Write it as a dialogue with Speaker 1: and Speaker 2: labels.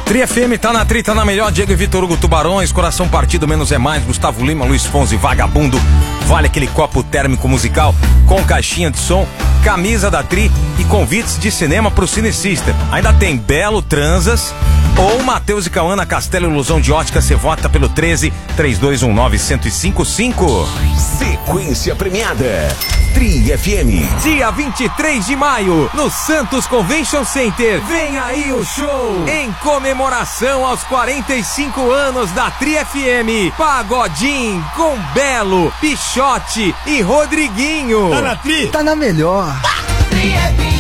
Speaker 1: Tri FM tá na Tri, tá na melhor. Diego e Vitor Hugo Tubarões, Coração Partido, Menos é Mais, Gustavo Lima, Luiz Fonzi, Vagabundo, Vale aquele copo térmico musical com caixinha de som, camisa da Tri e convites de cinema pro Cine System. Ainda tem Belo Transas ou Matheus e Cauã na Castelo Ilusão de Ótica. Você vota pelo 13-3219-1055.
Speaker 2: Sequência premiada Tri FM.
Speaker 3: Dia 23 de maio, no Santos Convention Center. Vem aí o show em comemoração aos 45 anos da Tri FM. Pagodinho com Belo, Pichote e Rodriguinho.
Speaker 4: Tá na Tri?
Speaker 5: Tá na melhor.
Speaker 6: Tri FM.